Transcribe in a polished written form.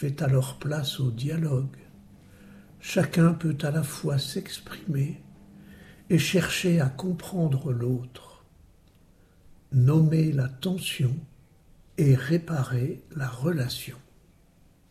fait alors place au dialogue. Chacun peut à la fois s'exprimer et chercher à comprendre l'autre, nommer la tension et réparer la relation.